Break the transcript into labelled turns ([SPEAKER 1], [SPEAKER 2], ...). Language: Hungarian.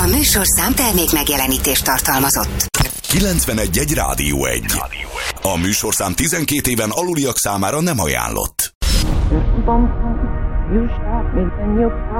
[SPEAKER 1] A műsorszám termék megjelenítést tartalmazott.
[SPEAKER 2] 91.1 Rádió 1. A műsorszám 12 éven aluliak számára nem ajánlott.
[SPEAKER 3] You shot me, then you